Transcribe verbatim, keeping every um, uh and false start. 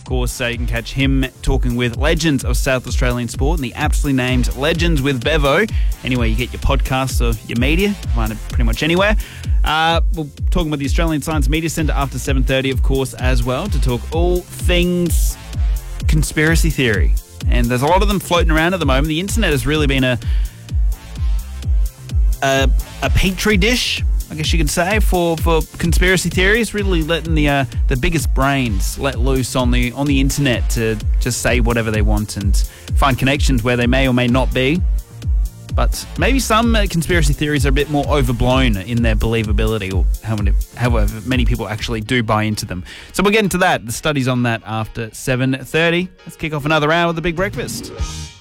Of course, uh, you can catch him talking with legends of South Australian sport and the aptly named Legends with Bevo. Anywhere you get your podcasts or your media, find it pretty much anywhere. Uh, we're talking with the Australian Science Media Centre after seven thirty, of course, as well, to talk all things conspiracy theory. And there's a lot of them floating around at the moment. The internet has really been a a, a petri dish, I guess you could say, for, for conspiracy theories, really letting the uh, the biggest brains let loose on the on the internet to just say whatever they want and find connections where they may or may not be. But maybe some uh, conspiracy theories are a bit more overblown in their believability, or how many, however many people actually do buy into them. So we'll get into that, the studies on that after seven thirty. Let's kick off another hour of The Big Breakfast.